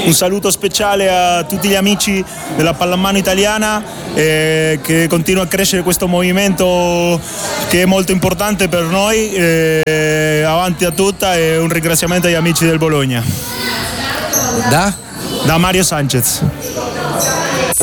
Un saluto speciale a tutti gli amici della pallamano italiana, che continua a crescere questo movimento che è molto importante per noi, avanti a tutta, e un ringraziamento agli amici del Bologna. Da Mario Sanchez.